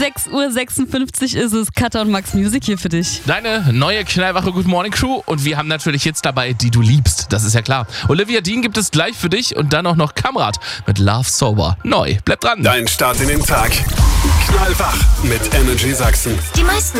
6:56 Uhr ist es. Katja und Max Music hier für dich. Deine neue knallwache Good Morning Crew und wir haben natürlich Hits dabei, die du liebst, das ist ja klar. Olivia Dean gibt es gleich für dich und dann auch noch Kamrat mit Love Sober. Neu, bleib dran. Dein Start in den Tag. Knallwach mit Energy Sachsen. Die meisten